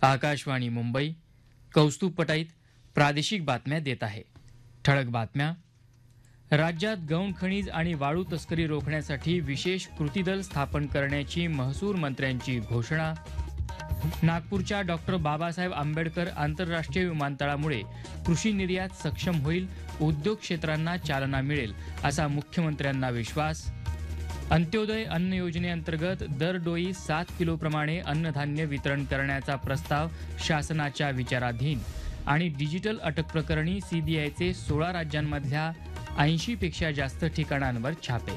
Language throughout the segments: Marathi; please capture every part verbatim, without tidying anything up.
आकाशवाणी मुंबई कौस्तुभ पटाईत प्रादेशिक बातम्या देत आहे. ठळक बातम्या. राज्यात गौण खनिज आणि वाळू तस्करी रोखण्यासाठी विशेष कृती दल स्थापन करण्याची महसूल मंत्र्यांची घोषणा. नागपूरच्या डॉक्टर बाबासाहेब आंबेडकर आंतरराष्ट्रीय विमानतळामुळे कृषी निर्यात सक्षम होईल, उद्योग क्षेत्रांना चालना मिळेल असा मुख्यमंत्र्यांना विश्वास. अंत्योदय अन्न योजनेअंतर्गत दरडोई सात किलोप्रमाणे अन्नधान्य वितरण करण्याचा प्रस्ताव शासनाच्या विचाराधीन. आणि डिजिटल अटक प्रकरणी सीबीआयचे सोळा राज्यांमधल्या ऐंशी पेक्षा जास्त ठिकाणांवर छापे.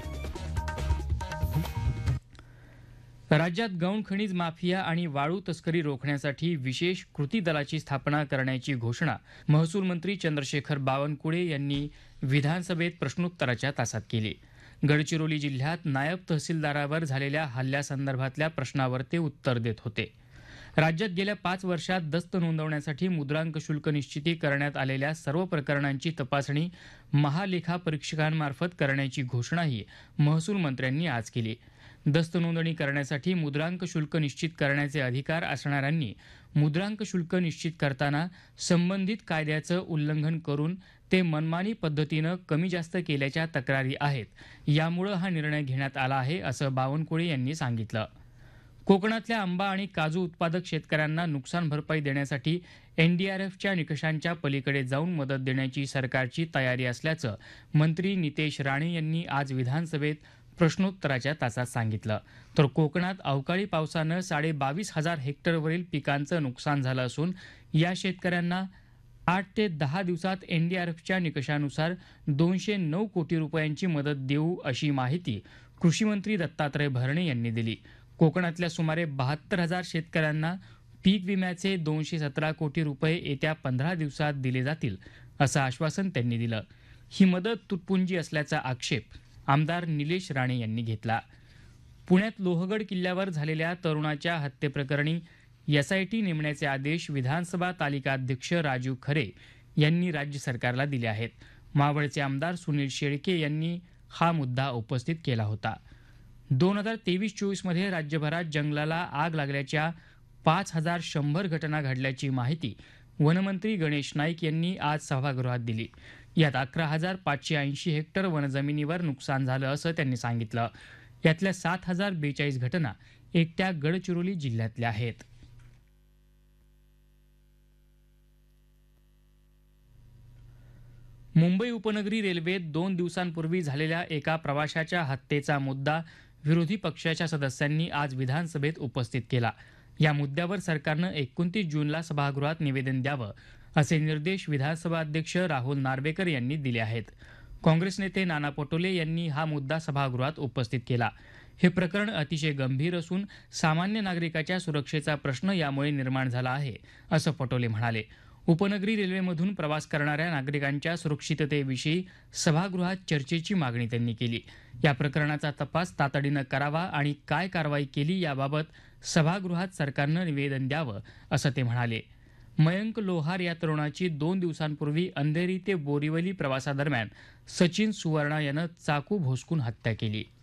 राज्यात गौण खनिज माफिया आणि वाळू तस्करी रोखण्यासाठी विशेष कृती दलाची स्थापना करण्याची घोषणा महसूल मंत्री चंद्रशेखर बावनकुळे यांनी विधानसभेत प्रश्नोत्तराच्या तासात केली. गडचिरोली जिल्ह्यात नायब तहसीलदारावर झालेल्या हल्ल्यासंदर्भातल्या प्रश्नावर ते उत्तर देत होते. राज्यात गेल्या पाच वर्षात दस्त नोंदवण्यासाठी मुद्रांक शुल्क निश्चिती करण्यात आलेल्या सर्व प्रकरणांची तपासणी महालेखापरीक्षकांमार्फत करण्याची घोषणाही महसूल मंत्र्यांनी आज केली. दस्त नोंदणी करण्यासाठी मुद्रांक शुल्क निश्चित करण्याचे अधिकार असणाऱ्यांनी मुद्रांक शुल्क निश्चित करताना संबंधित कायद्याचं उल्लंघन करून ते मनमानी पद्धतीनं कमी जास्त केल्याच्या तक्रारी आहेत. यामुळे हा निर्णय घेण्यात आला आहे असं बावनकुळे यांनी सांगितलं. कोकणातल्या आंबा आणि काजू उत्पादक शेतकऱ्यांना नुकसान भरपाई देण्यासाठी एनडीआरएफच्या निकषांच्या पलीकडे जाऊन मदत देण्याची सरकारची तयारी असल्याचं मंत्री नितेश राणे यांनी आज विधानसभेत प्रश्नोत्तराच्या तासात सांगितलं. तर कोकणात अवकाळी पावसानं साडे बावीस हजार हेक्टरवरील पिकांचं नुकसान झालं असून या शेतकऱ्यांना आठ ते दहा दिवसात एनडीआरएफच्या निकषानुसार दोनशे नऊ कोटी रुपयांची मदत देऊ अशी माहिती कृषी मंत्री दत्तात्रय भरणे यांनी दिली. कोकणातल्या सुमारे बहात्तर हजार शेतकऱ्यांना पीक विम्याचे दोनशे सतरा कोटी रुपये येत्या पंधरा दिवसात दिले जातील असं आश्वासन त्यांनी दिलं. ही मदत तुटपुंजी असल्याचा आक्षेप आमदार निलेश राणे यांनी घेतला. पुण्यात लोहगड किल्ल्यावर झालेल्या तरुणाच्या हत्येप्रकरणी एसआयटी नेमण्याचे आदेश विधानसभा तालिकाध्यक्ष राजू खरे यांनी राज्य सरकारला दिले आहेत. मावळचे आमदार सुनील शेळके यांनी हा मुद्दा उपस्थित केला होता. दोन हजार तेवीस चोवीस मध्ये राज्यभरात जंगलाला आग लागल्याच्या पाच हजार शंभर घटना घडल्याची माहिती वनमंत्री गणेश नाईक यांनी आज सभागृहात दिली. यात अकरा हजार पाचशे ऐंशी हेक्टर वनजमिनीवर नुकसान झालं असं त्यांनी सांगितलं. यातल्या सात हजार बेचाळीस घटना एकट्या गडचिरोली जिल्ह्यातल्या आहेत. मुंबई उपनगरी रेल्वेत दोन दिवसांपूर्वी झालेल्या एका प्रवाशाच्या हत्येचा मुद्दा विरोधी पक्षाच्या सदस्यांनी आज विधानसभेत उपस्थित केला. या मुद्द्यावर सरकारनं एकोणतीस जूनला सभागृहात निवेदन द्यावं असे निर्देश विधानसभा अध्यक्ष राहुल नार्वेकर यांनी दिले आहेत. काँग्रेस नेते नाना पटोले यांनी हा मुद्दा सभागृहात उपस्थित केला. हे प्रकरण अतिशय गंभीर असून सामान्य नागरिकाच्या सुरक्षेचा प्रश्न यामुळे निर्माण झाला आहे असं पटोले म्हणाले. उपनगरी रेल्वेमधून प्रवास करणाऱ्या नागरिकांच्या सुरक्षिततेविषयी सभागृहात चर्चेची मागणी त्यांनी केली. या प्रकरणाचा तपास तातडीनं करावा आणि काय कारवाई केली याबाबत सभागृहात सरकारनं निवेदन द्यावं असं ते म्हणाले. मयंक लोहार या तरुणाची दोन दिवसांपूर्वी अंधेरी ते बोरिवली प्रवासादरम्यान सचिन सुवर्णा यानं चाकू भोसकून हत्या केली.